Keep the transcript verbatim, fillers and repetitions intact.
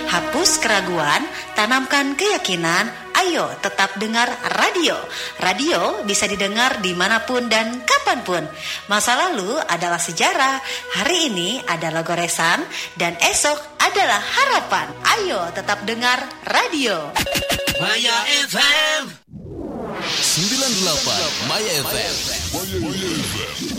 Hapus keraguan, tanamkan keyakinan. Ayo tetap dengar radio. Radio bisa didengar dimanapun dan kapanpun. Masa lalu adalah sejarah, hari ini adalah goresan, dan esok adalah harapan. Ayo tetap dengar radio. Maya F M sembilan puluh delapan Maya F M.